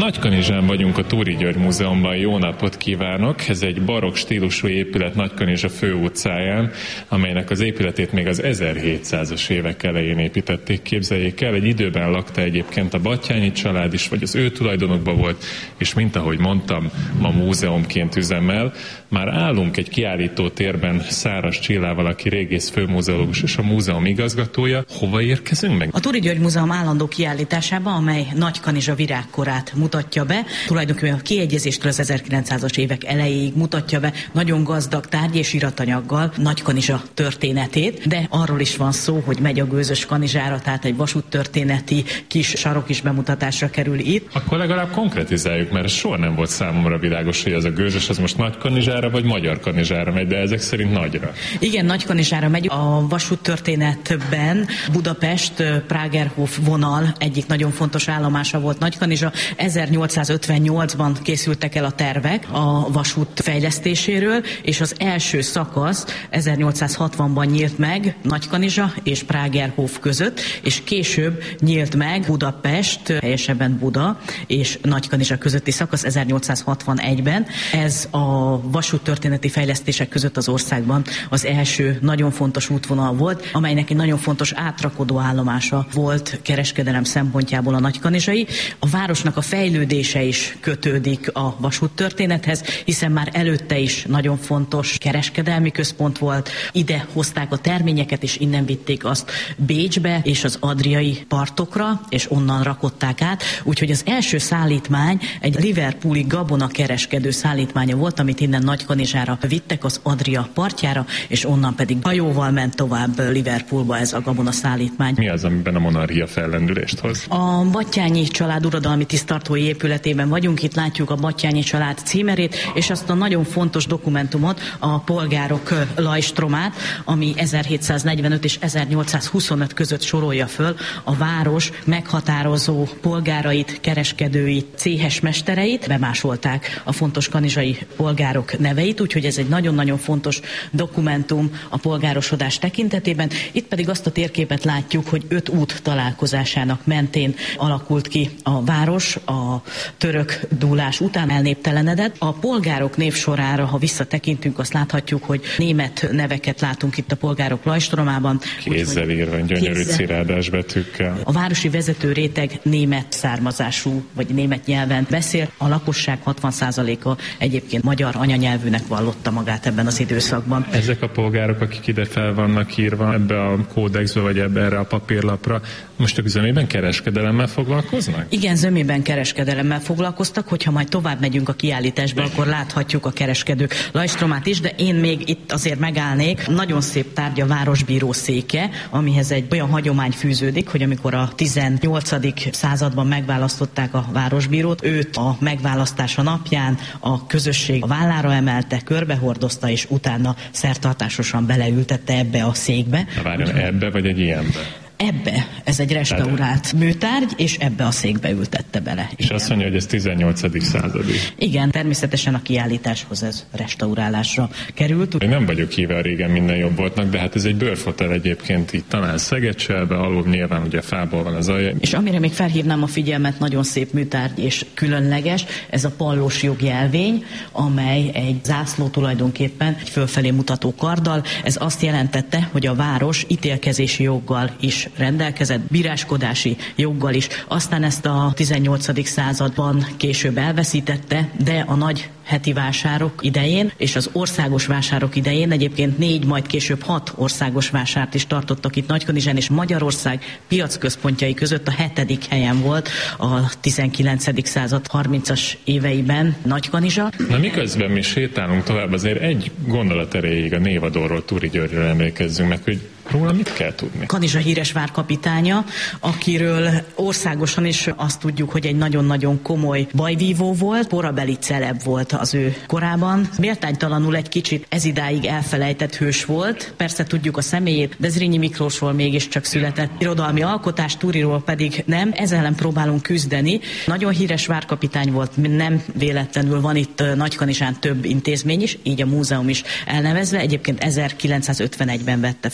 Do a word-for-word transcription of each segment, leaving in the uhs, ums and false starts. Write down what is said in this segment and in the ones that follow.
Nagykanizsán vagyunk a Túri György Múzeumban, jó napot kívánok! Ez egy barokk stílusú épület Nagykanizsa főutcáján, amelynek az épületét még az ezerhétszázas évek elején építették, képzeljék el. Egy időben lakta egyébként a Batthyány család is, vagy az ő tulajdonokban volt, és mint ahogy mondtam, ma múzeumként üzemel. Már állunk egy kiállító térben Száras Csillával, aki régész főmúzeológus és a múzeum igazgatója. Hova érkezünk meg? A Túri György Múzeum állandó kiállításába, amely Nagykanizsa virágkorát mutatja be. Tulajdonképpen a kiegyezéstől az ezerkilencszázas évek elejéig mutatja be nagyon gazdag tárgy és iratanyaggal Nagykanizsa történetét, de arról is van szó, hogy megy a gőzös Kanizsára, tehát egy vasúttörténeti kis sarok is bemutatásra kerül itt. Akkor legalább konkretizáljuk, mert soha nem volt számomra világos, hogy ez a gőzös az most Nagykanizsára vagy Magyar Kanizsára megy, de ezek szerint nagyra. Igen, Nagykanizsára megy. A vasúttörténetben Budapest Pragerhof vonal egyik nagyon fontos állomása volt Nagykanizsa. ezernyolcszázötvennyolcban készültek el a tervek a vasút fejlesztéséről, és az első szakasz ezernyolcszázhatvanban nyílt meg Nagykanizsa és Pragerhof között, és később nyílt meg Budapest, helyesebben Buda és Nagykanizsa közötti szakasz ezernyolcszázhatvanegyben. Ez a vasúttörténeti fejlesztések között az országban az első nagyon fontos útvonal volt, amelynek egy nagyon fontos átrakodó állomása volt kereskedelem szempontjából a nagykanizsai. A városnak a fejlődése is kötődik a vasúttörténethez, hiszen már előtte is nagyon fontos kereskedelmi központ volt. Ide hozták a terményeket, és innen vitték azt Bécsbe és az adriai partokra, és onnan rakották át. Úgyhogy az első szállítmány egy liverpooli gabona kereskedő szállítmánya volt, amit innen Nagykanizsára vittek az Adria partjára, és onnan pedig hajóval ment tovább Liverpoolba ez a gabona szállítmány. Mi az, amiben a monarchia fellendülést hoz? A Batthyányi család uradalmi tiszttartói épületében vagyunk, itt látjuk a Batthyányi család címerét, és azt a nagyon fontos dokumentumot, a polgárok lajstromát, ami ezerhétszáznegyvenöt és ezernyolcszázhuszonöt között sorolja föl a város meghatározó polgárait, kereskedőit, céhes mestereit, bemásolták a fontos kanizsai polgárok neveit, úgyhogy ez egy nagyon-nagyon fontos dokumentum a polgárosodás tekintetében. Itt pedig azt a térképet látjuk, hogy öt út találkozásának mentén alakult ki a város, a török dúlás után elnéptelenedett. A polgárok névsorára, ha visszatekintünk, azt láthatjuk, hogy német neveket látunk itt a polgárok lajstromában. Kézzel írva, gyönyörű cirádás betűkkel. A városi vezető réteg német származású, vagy német nyelven beszél. A lakosság hatvan százaléka egyébként magyar anyanyelvűnek vallotta magát ebben az időszakban. Ezek a polgárok, akik ide fel vannak írva ebbe a kódexbe, vagy ebbe erre a papírlapra, most ők zömében kereskedelemmel foglalkoznak? Igen, zömében kereskedelemmel foglalkoztak, hogyha majd tovább megyünk a kiállításba, akkor láthatjuk a kereskedők lajstromát is, de én még itt azért megállnék. Nagyon szép tárgy a városbíró széke, amihez egy olyan hagyomány fűződik, hogy amikor a tizennyolcadik században megválasztották a városbírót, őt a megválasztása napján a közösség a vállára emelte, körbehordozta, és utána szertartásosan beleültette ebbe a székbe. Na várjon, ebbe vagy egy ilyenbe? Ebbe, ez egy restaurált műtárgy, és ebbe a székbe ültette bele. És igen. Azt mondja, hogy ez tizennyolcadik századi. Igen, természetesen a kiállításhoz ez restaurálásra került. Én nem vagyok híve a régen minden jobb voltnak, de hát ez egy bőrfotel egyébként itt talán Szegecselbe, alul nyilván ugye fából van az alja. És amire még felhívnám a figyelmet, nagyon szép műtárgy és különleges, ez a pallós jogjelvény, amely egy zászló tulajdonképpen egy fölfelé mutató karddal. Ez azt jelentette, hogy a város ítélkezési joggal is rendelkezett, bíráskodási joggal is. Aztán ezt a tizennyolcadik században később elveszítette, de a nagy heti vásárok idején és az országos vásárok idején egyébként négy, majd később hat országos vásárt is tartottak itt Nagykanizsán, és Magyarország piacközpontjai között a hetedik helyen volt a tizenkilencedik század harmincas éveiben Nagykanizsa. Na miközben mi sétálunk tovább, azért egy gondolat erejéig a névadóról, Túri Györgyről emlékezzünk meg, hogy róla mit kell tudni? Kanizsa híres várkapitánya, akiről országosan is azt tudjuk, hogy egy nagyon-nagyon komoly bajvívó volt, korabeli celeb volt az ő korában. Méltánytalanul egy kicsit ezidáig elfelejtett hős volt. Persze tudjuk a személyét, de Zrínyi Miklósról mégiscsak született irodalmi alkotás, Túriról pedig nem. Ezzel ellen próbálunk küzdeni. Nagyon híres várkapitány volt, nem véletlenül van itt Nagykanizsán több intézmény is, így a múzeum is elnevezve. Egyébként ezerkilencszázötvenegyben vette föl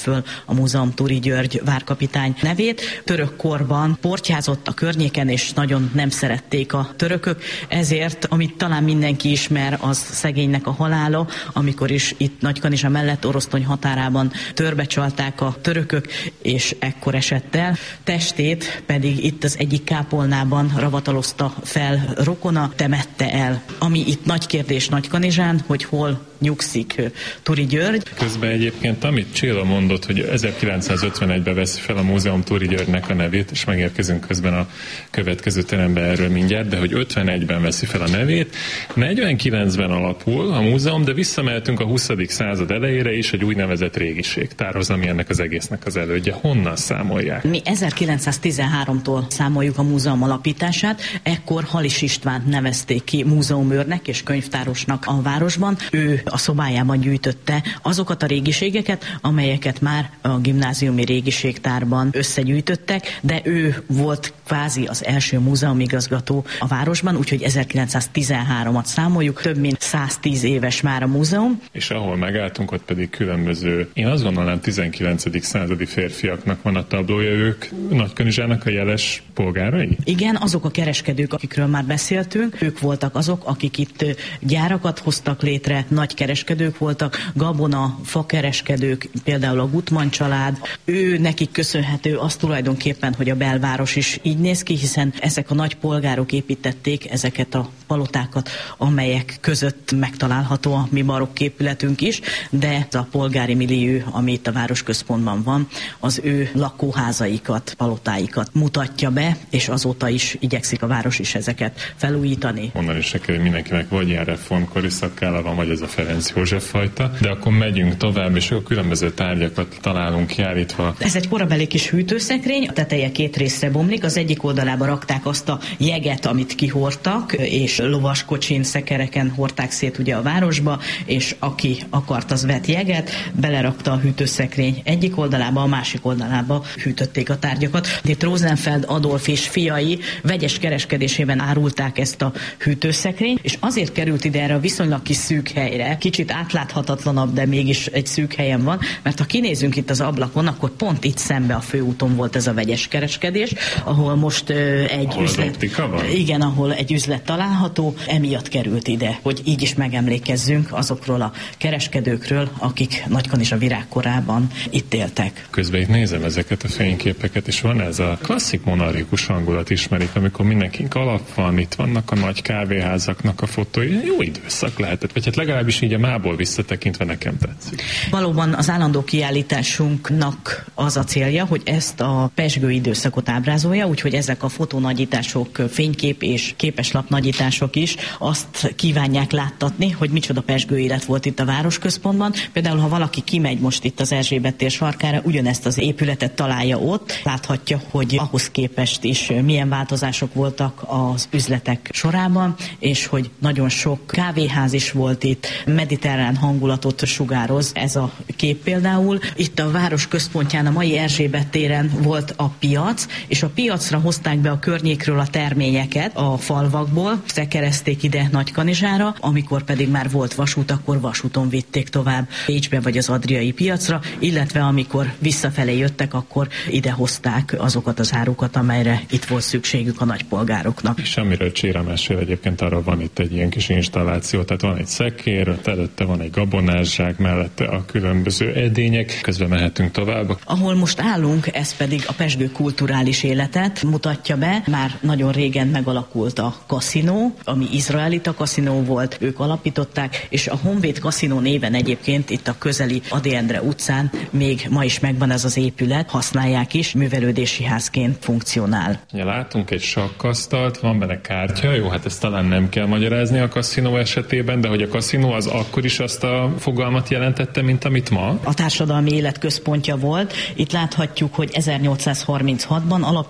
a múzeum Turi György várkapitány nevét. Török korban portyázott a környéken, és nagyon nem szerették a törökök, ezért, amit talán mindenki ismer, az szegénynek a halála, amikor is itt Nagykanizsa mellett Orosztony határában törbecsalták a törökök, és ekkor esett el. Testét pedig itt az egyik kápolnában ravatalozta fel rokona, temette el. Ami itt nagy kérdés Nagykanizsán, hogy hol nyugszik Turi György. Közben egyébként, amit Csilla mondott, hogy ezerkilencszázötvenegyben veszi fel a múzeum Turi Györgynek a nevét, és megérkezünk közben a következő terembe erről mindjárt, de hogy ötvenegyben veszi fel a nevét, negyvenkilencben alapul a múzeum, de visszamehetünk a huszadik század elejére is, egy úgynevezett régiségtárhoz, ami ennek az egésznek az elődje. Honnan számolják? Mi ezerkilencszáztizenháromtól számoljuk a múzeum alapítását, ekkor Halis Istvánt nevezték ki múzeumőrnek és könyvtárosnak a városban. Ő a szobájában gyűjtötte azokat a régiségeket, amelyeket már a gimnáziumi régiségtárban összegyűjtöttek, de ő volt kvázi az első múzeumigazgató a városban, úgyhogy ezerkilencszáztizenháromat számoljuk, több mint száztíz éves már a múzeum. És ahol megálltunk, ott pedig különböző, én azt gondolnám tizenkilencedik századi férfiaknak van a tablója, ők Nagykanizsának a jeles polgárai? Igen, azok a kereskedők, akikről már beszéltünk, ők voltak azok, akik itt gyárakat hoztak létre, nagy kereskedők voltak, gabona, fakereskedők, például a Gutmann család. Ő nekik köszönhető az tulajdonképpen, hogy a belváros is így néz ki, hiszen ezek a nagy polgárok építették ezeket a palotákat, amelyek között megtalálható a mi barokk épületünk is, de a polgári millió, ami itt a városközpontban van, az ő lakóházaikat, palotáikat mutatja be, és azóta is igyekszik a város is ezeket felújítani. Onnan is kell, hogy mindenkinek vagy ilyen reformkori szakkála van, vagy ez a Ferenc József fajta, de akkor megyünk tovább, és a különböző tárgyakat találunk kiállítva. Ez egy korabeli kis hűtőszekrény, a teteje két részre bomlik, az egyik oldalába rakták azt a jeget, amit kihordtak, és lovaskocsin, szekereken hordták szét ugye a városba, és aki akart, az vett jeget, belerakta a hűtőszekrény egyik oldalába, a másik oldalába hűtötték a tárgyakat. Itt Rosenfeld Adolf és fiai vegyes kereskedésében árulták ezt a hűtőszekrényt, és azért került ide erre a viszonylag kis szűk helyre, kicsit átláthatatlanabb, de mégis egy szűk helyen van, mert ha kinézünk itt az ablakon, akkor pont itt szembe a főúton volt ez a vegyes kereskedés, ahol most uh, egy ahol üzlet, igen, ahol egy üzlet található, emiatt került ide, hogy így is megemlékezzünk azokról a kereskedőkről, akik Nagykanizsa virágkorában itt éltek. Közben itt nézem ezeket a fényképeket, és van ez a klasszik monarchikus hangulat, ismerik, amikor mindenkinek alap van, itt vannak a nagy kávéházaknak a fotói, jó időszak lehetett, vagy hát legalábbis így a mából visszatekintve nekem tetszik. Valóban az állandó kiállításunknak az a célja, hogy ezt a pezsgő időszakot ábrázolja, úgyhogy ezek a fotónagyítások, fénykép és képeslap nagyítások is azt kívánják láttatni, hogy micsoda pezsgő élet volt itt a városközpontban. Például, ha valaki kimegy most itt az Erzsébet tér sarkára, ugyanezt az épületet találja ott, láthatja, hogy ahhoz képest is milyen változások voltak az üzletek sorában, és hogy nagyon sok kávéház is volt itt, mediterrán hangulatot sugároz ez a kép például. Itt a város központján, a mai Erzsébet téren volt a piac, és a piacra hozták be a környékről a terményeket a falvakból, szekerezték ide Nagykanizsára, amikor pedig már volt vasút, akkor vasúton vitték tovább Pécsbe vagy az adriai piacra, illetve amikor visszafelé jöttek, akkor ide hozták azokat az árukat, amelyre itt volt szükségük a nagypolgároknak. És amiről Csira mesél, egyébként arra van itt egy ilyen kis installáció, tehát van egy szekér, előtte van egy gabonázsák, mellette a különböző edények, közben mehetünk tovább. Ahol most állunk, ez pedig a pezsgő kulturális életet mutatja be. Már nagyon régen megalakult a kaszinó, ami izraelita kaszinó volt, ők alapították, és a Honvéd kaszinó néven egyébként itt a közeli Ady Endre utcán még ma is megvan ez az épület, használják is, művelődési házként funkcionál. Ja, látunk egy sakkasztalt, van benne kártya, jó, hát ezt talán nem kell magyarázni a kaszinó esetében, de hogy a kaszinó az akkor is azt a fogalmat jelentette, mint amit ma? A társadalmi élet központja volt. Itt láthatjuk, hogy ezernyolcszázharminchatban alapították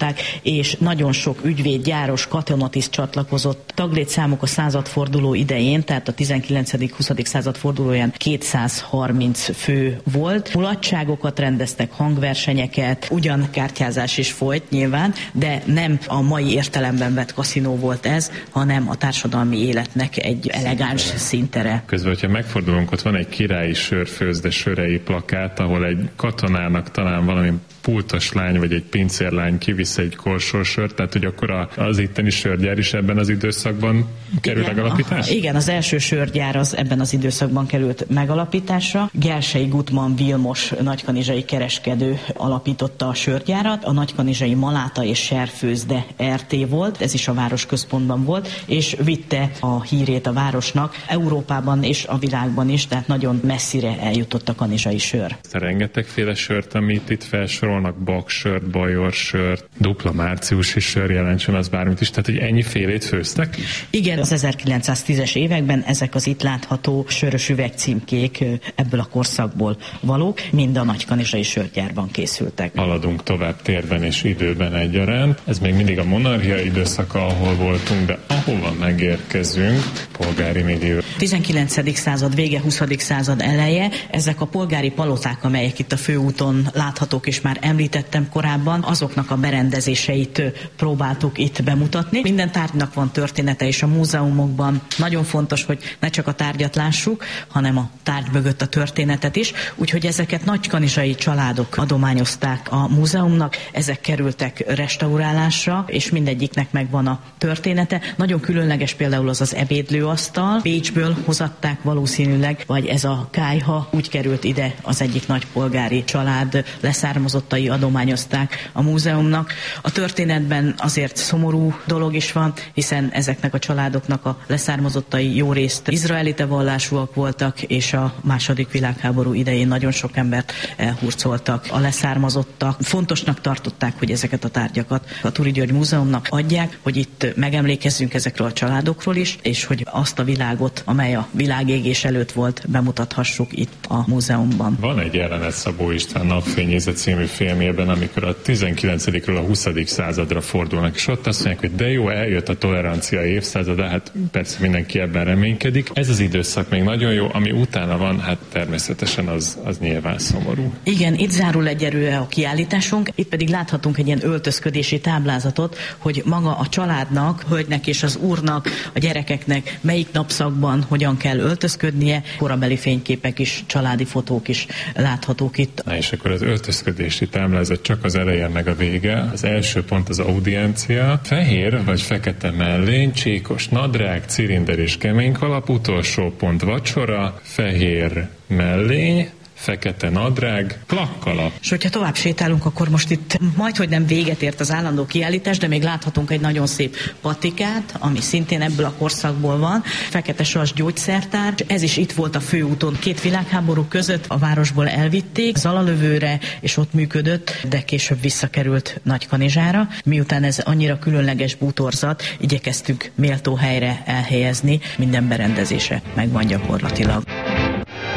láthatták, és nagyon sok ügyvéd, gyáros, katonatiszt csatlakozott. Taglétszámuk a századforduló idején, tehát a tizenkilencedik-huszadik század fordulóján kétszázharminc fő volt. Mulatságokat rendeztek, hangversenyeket, ugyan kártyázás is folyt nyilván, de nem a mai értelemben vett kaszinó volt ez, hanem a társadalmi életnek egy elegáns szintere. Közben, hogyha megfordulunk, ott van egy királyi sörfőzde sörei plakát, ahol egy katonának talán valami pultos lány vagy egy pincérlány kivisz egy korsósört, tehát hogy akkor az itteni sörgyár is ebben az időszakban kerül igen, megalapításra? Igen, az első sörgyár az ebben az időszakban került megalapításra. Gersei Gutman Vilmos nagykanizsai kereskedő alapította a sörgyárat, a nagykanizsai Maláta és Serfőzde er té volt, ez is a városközpontban volt, és vitte a hírét a városnak Európában és a világban is, tehát nagyon messzire eljutott a kanizsai sör. Rengetegféle sört, amit itt felsorolnak, baksört, bajorsört, dupla márciusi sör, jelentsen az bármit is, tehát hogy ennyi félét főztek is? Igen, az ezerkilencszáztízes években ezek az itt látható sörös üvegcímkék ebből a korszakból valók, mind a nagykanizsai sörgyárban készültek. Haladunk tovább térben és időben egyaránt. Ez még mindig a monarchia időszaka, ahol voltunk, de ahova megérkezünk, polgári millió. tizenkilencedik század vége, huszadik század eleje, ezek a polgári paloták, amelyek itt a főúton láthatók, és már említettem korábban, azoknak a berendezéseit próbáltuk itt bemutatni. Minden tárgynak van története, és a múzeumokban nagyon fontos, hogy ne csak a tárgyat lássuk, hanem a tárgy mögött a történetet is, úgyhogy ezeket nagykanizsai családok adományozták a múzeumnak, ezek kerültek restaurálásra, és mindegyiknek megvan a története. Nagyon különleges például az az ebédlőasztal, Bécsből hozatták valószínűleg, vagy ez a kályha úgy került ide, az egyik nagy polgári család leszármazottai adományozták a múzeumnak. A történetben azért szomorú dolog is van, hiszen ezeknek a családoknak a leszármazottai jó részt izraelite vallásúak voltak, és a második világháború idején nagyon sok embert elhurcoltak a leszármazottak. Fontosnak tartották, hogy ezeket a tárgyakat a Turi György Múzeumnak adják, hogy itt megemlékezzünk ezekről a családokról is, és hogy azt a világot, amely a világégés előtt volt, bemutathassuk itt a múzeumban. Van egy jelenet Szabó István Napfényészet című filmjében, amikor a tizenkilencedikről a huszadik századra fordulnak, és ott azt mondják, hogy de jó, eljött a tolerancia évszázada, hát persze mindenki ebben reménykedik. Ez az időszak még nagyon jó, ami utána van, hát természetesen az, az nyilván szomorú. Igen, itt zárul egyelőre a kiállításunk, itt pedig láthatunk egy ilyen öltözködési táblázatot, hogy maga a családnak, hölgynek és az úrnak, a gyerekeknek melyik napszakban hogyan kell öltözködnie, korabeli fényképek is, családi fotók is láthatók itt. Na és akkor az öltözködési táblázat csak az eleje meg a vége. Az első pont az audiencia. Fehér vagy fekete mellény, csíkos nadrág, cilinder és kemény kalap, utolsó pont vacsora, fehér mellény, fekete nadrág, plakkalap. És hogyha tovább sétálunk, akkor most itt majdhogy nem véget ért az állandó kiállítás, de még láthatunk egy nagyon szép patikát, ami szintén ebből a korszakból van. Fekete sas gyógyszertár. Ez is itt volt a főúton. Két világháború között a városból elvitték Zalalövőre, és ott működött, de később visszakerült Nagykanizsára. Miután ez annyira különleges bútorzat, igyekeztünk méltó helyre elhelyezni, minden berendezése megvan gyakorlatilag.